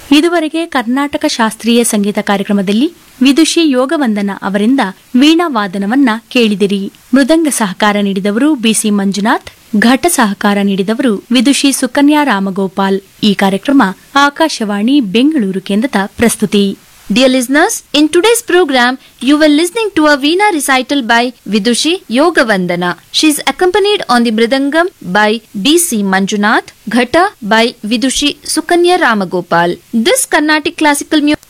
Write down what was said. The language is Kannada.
ಇದುವರೆಗೆ ಕರ್ನಾಟಕ ಶಾಸ್ತ್ರೀಯ ಸಂಗೀತ ಕಾರ್ಯಕ್ರಮದಲ್ಲಿ ವಿದುಷಿ ಯೋಗವಂದನ ಅವರಿಂದ ವೀಣಾ ವಾದನವನ್ನ ಕೇಳಿದಿರಿ. ಮೃದಂಗ ಸಹಕಾರ ನೀಡಿದವರು ಬಿಸಿ ಮಂಜುನಾಥ್, ಘಟ ಸಹಕಾರ ನೀಡಿದವರು ವಿದುಷಿ ಸುಕನ್ಯಾ ರಾಮಗೋಪಾಲ್. ಈ ಕಾರ್ಯಕ್ರಮ ಆಕಾಶವಾಣಿ ಬೆಂಗಳೂರು ಕೇಂದ್ರದ ಪ್ರಸ್ತುತಿ. Dear listeners, in today's program, you were listening to a Veena recital by Vidushi Yogavandana. She is accompanied on the Mridangam by B.C. Manjunath, Ghata by Vidushi Sukanya Ramagopal. This Carnatic classical music